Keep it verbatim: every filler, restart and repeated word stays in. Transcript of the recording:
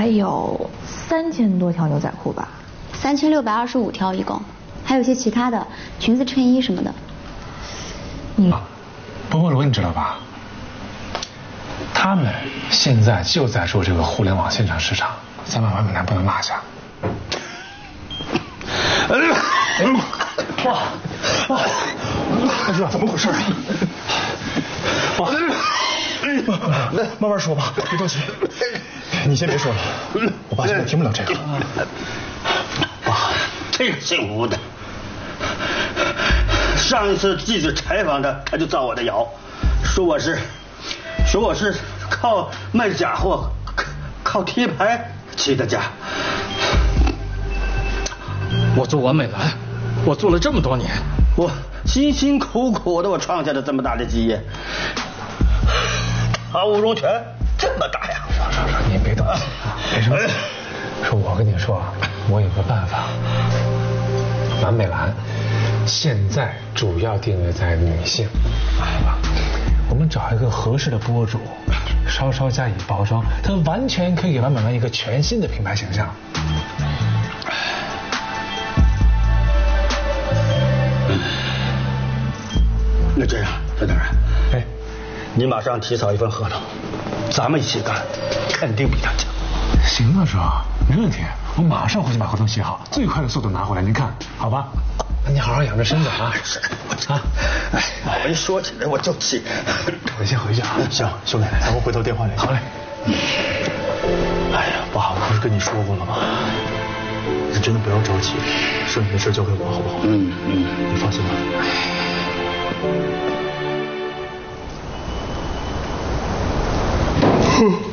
还有三千多条牛仔裤吧？ 三千六百二十五条一共，还有一些其他的裙子、衬衣什么的。 你， 波波罗你知道吧？他们现在就在做这个互联网现场市场，咱们完美男不能落下。 哇哇！大哥，怎么回事啊？爸，慢慢说吧，别着急。你先别说了，我爸现在听不了这个。 爸，这个姓吴的，上一次记者采访他，他就造我的谣，说我是，说我是靠卖假货、靠贴牌起的家。 我做完美兰，我做了这么多年， 我辛辛苦苦的我创下了这么大的基业，他吴荣全这么大呀！ 上上上，您别动气，别生气。说我跟你说，我有个办法。完美兰现在主要定位在女性，我们找一个合适的博主，稍稍加以包装，它完全可以给完美兰一个全新的品牌形象。 那这样，小导人，哎，你马上起草一份合同，咱们一起干，肯定比他强。 行啊，叔，没问题，我马上回去把合同写好，最快的速度拿回来，您看好吧？那你好好养着身子啊！ 是啊，哎，我一说起来我就气。 我先回去啊。 行，兄弟，咱们回头电话联系。 好嘞。 哎呀，爸，我不是跟你说过了吗？你真的不要着急，剩下的事交给我好不好？ 嗯嗯， 你放心吧。 哼。